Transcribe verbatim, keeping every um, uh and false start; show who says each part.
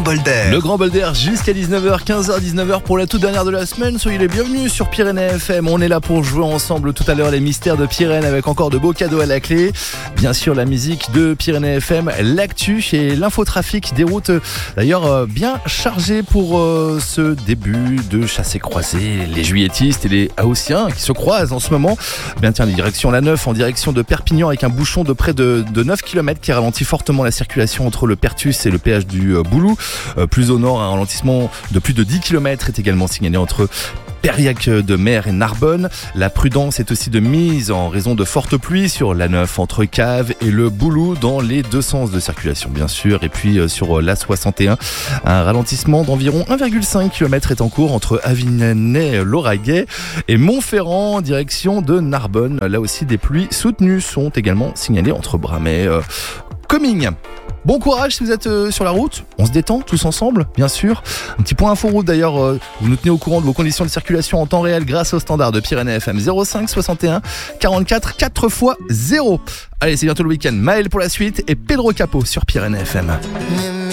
Speaker 1: bol d'air.
Speaker 2: Le grand bol d'air jusqu'à dix-neuf heures, quinze heures, dix-neuf heures pour la toute dernière de la semaine. Soyez les bienvenus sur Pyrénées F M. On est là pour jouer ensemble tout à l'heure les mystères de Pyrénées avec encore de beaux cadeaux à la clé. Bien sûr la musique de Pyrénées F M, l'actu et l'infotrafic des routes. D'ailleurs bien chargé pour euh, ce début de chassé-croisé. Les juilletistes et les haussiens qui se croisent en ce moment. Bien tiens, direction la neuf en direction de Perpignan avec un bouchon de près de, de neuf kilomètres qui ralentit fortement la circulation entre le Pertus et le péage du Boulou. Euh, plus au nord, un ralentissement de plus de dix kilomètres est également signalé entre Périac de Mer et Narbonne. La prudence est aussi de mise en raison de fortes pluies sur l'A neuf entre Cave et le Boulou dans les deux sens de circulation bien sûr. Et puis euh, sur l'A soixante et un, un ralentissement d'environ un virgule cinq kilomètres est en cours entre Avignon-Lauragais et Montferrand en direction de Narbonne. Là aussi des pluies soutenues sont également signalées entre Bramay et euh, Comminges. Bon courage si vous êtes euh, sur la route, on se détend tous ensemble, bien sûr. Un petit point info route d'ailleurs, euh, vous nous tenez au courant de vos conditions de circulation en temps réel grâce au standard de Pyrénées F M zéro cinq soixante et un quarante-quatre quatre fois zéro. Allez, c'est bientôt le week-end. Maël pour la suite et Pedro Capo sur Pyrénées F M.